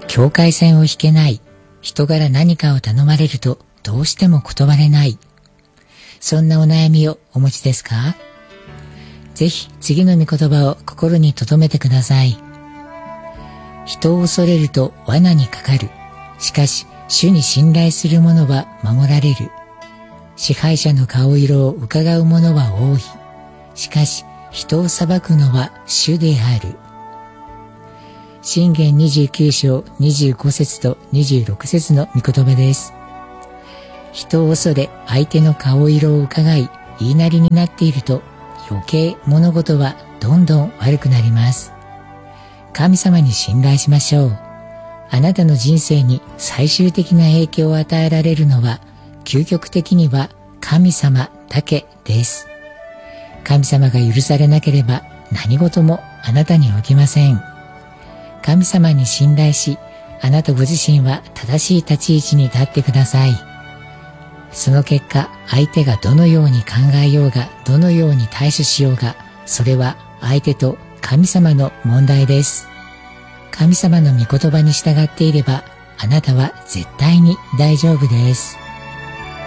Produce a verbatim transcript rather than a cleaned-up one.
境界線を引けない。人から何かを頼まれるとどうしても断れない。そんなお悩みをお持ちですか？ぜひ次の御言葉を心に留めてください。人を恐れると罠にかかる。しかし主に信頼する者は守られる。支配者の顔色を伺う者は多い。しかし人を裁くのは主である。箴言にじゅうきゅう章にじゅうご節とにじゅうろく節の御言葉です。人を恐れ相手の顔色を伺い言いなりになっていると余計物事はどんどん悪くなります。神様に信頼しましょう。あなたの人生に最終的な影響を与えられるのは究極的には神様だけです。神様が許されなければ何事もあなたに起きません。神様に信頼し、あなたご自身は正しい立ち位置に立ってください。その結果、相手がどのように考えようが、どのように対処しようが、それは相手と神様の問題です。神様の御言葉に従っていれば、あなたは絶対に大丈夫です。